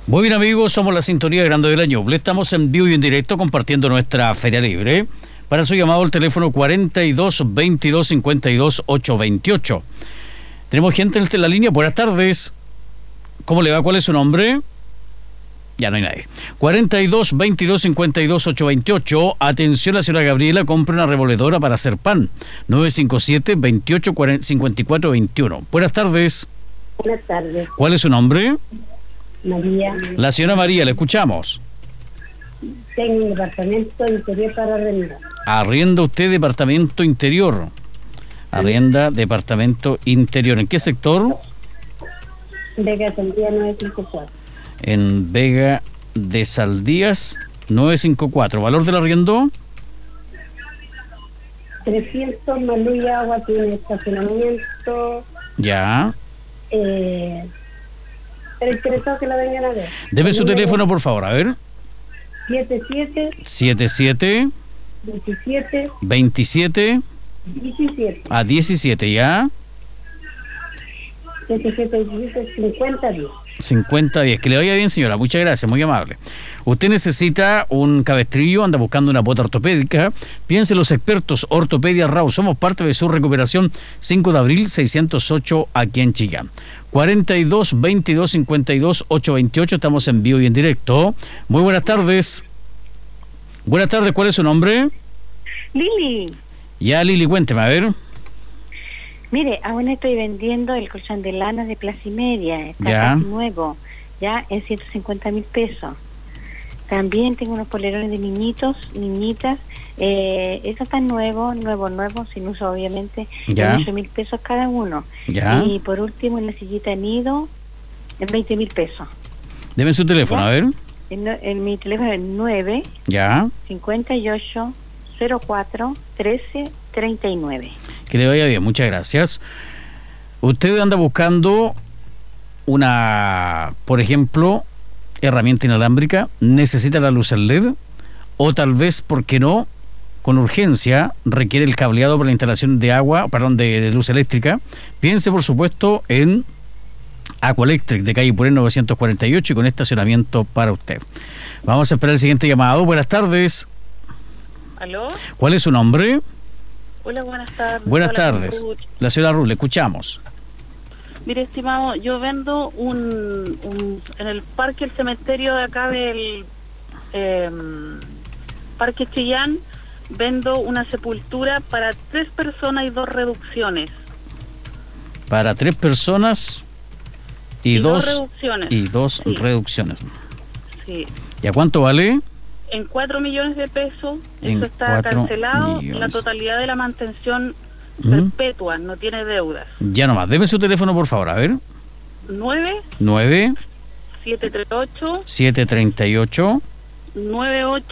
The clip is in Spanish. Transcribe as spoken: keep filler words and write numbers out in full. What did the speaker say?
Muy bien, amigos, somos la sintonía grande de la Ñuble. Estamos en vivo y en directo compartiendo nuestra Feria Libre. Para su llamado, el teléfono cuarenta y dos, veintidós, cincuenta y dos, ochocientos veintiocho. Tenemos gente en la línea. Buenas tardes. ¿Cómo le va? ¿Cuál es su nombre? Ya no hay nadie. cuarenta y dos, veintidós, cincuenta y dos, ochocientos veintiocho. Atención, la señora Gabriela compra una revoledora para hacer pan. nueve cinco siete, veintiocho, cincuenta y cuatro, veintiuno. Buenas tardes. Buenas tardes. ¿Cuál es su nombre? María. La señora María, le escuchamos. Tengo un departamento interior para arrendar. Arrienda usted departamento interior. Arrienda departamento interior. ¿En qué sector? Vega Saldías nueve cinco cuatro. En Vega de Saldías nueve cinco cuatro. ¿Valor del arriendo? trescientos más luz y agua, tiene estacionamiento. Ya. Eh, pero interesado que la vengan a ver. Deme su teléfono, por favor, a ver. siete siete, siete siete, veintisiete, veintisiete, diecisiete. a diecisiete, ya. siete siete, diecisiete, cincuenta, diez. cincuenta diez. Que le vaya bien, señora. Muchas gracias, muy amable. Usted necesita un cabestrillo, anda buscando una bota ortopédica. Piense, los expertos Ortopedia Rau. Somos parte de su recuperación. cinco de abril, seiscientos ocho, aquí en Chillán. cuarenta y dos, veintidós, cincuenta y dos, ochocientos veintiocho. Estamos en vivo y en directo. Muy buenas tardes. Buenas tardes, ¿cuál es su nombre? Lili. Ya, Lili, cuénteme, a ver. Mire, aún estoy vendiendo el colchón de lana de Plaza y Media, está Ya. casi nuevo, ya en ciento cincuenta mil pesos. También tengo unos polerones de niñitos, niñitas, eh, esos están nuevos, nuevos, nuevos, sin uso obviamente, Ya. en ocho mil pesos cada uno. Ya. Y por último, una sillita nido en veinte mil pesos. Deme su teléfono, ¿Ya? a ver. En, en mi teléfono es nueve, Ya. cincuenta y ocho, cero cuatro, trece, treinta y nueve. Que le vaya bien, muchas gracias. Usted anda buscando una, por ejemplo, herramienta inalámbrica, necesita la luz L E D, o tal vez, ¿por qué no?, con urgencia requiere el cableado para la instalación de agua, perdón, de, de luz eléctrica. Piense, por supuesto, en Aqualectric de calle Puré novecientos cuarenta y ocho y con estacionamiento para usted. Vamos a esperar el siguiente llamado. Buenas tardes. ¿Aló? ¿Cuál es su nombre? Hola, buenas tardes. Buenas Hola, tardes. Ruth. La señora Ruth, le escuchamos. Mire, estimado, yo vendo un, un en el parque, el cementerio de acá del eh, Parque Chillán, vendo una sepultura para tres personas y dos reducciones. Para tres personas y, Y dos, dos reducciones. y dos Sí. reducciones. Sí. ¿Y a cuánto vale? En cuatro millones de pesos, En eso está cuatro cancelado, millones. la totalidad de la mantención ¿Mm? perpetua, no tiene deudas. Ya nomás, deme su teléfono, por favor, a ver. nueve, nueve, siete tres ocho, siete tres ocho, nueve ocho